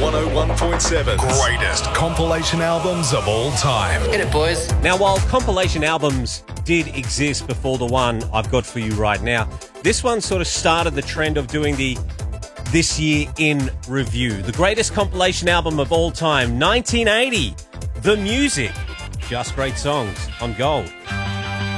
101.7. Greatest compilation albums of all time. Get it, boys. Now, while compilation albums did exist before the one I've got for you right now, this one sort of started the trend of doing the This Year in Review. The greatest compilation album of all time, 1980, The Music. Just great songs on Gold.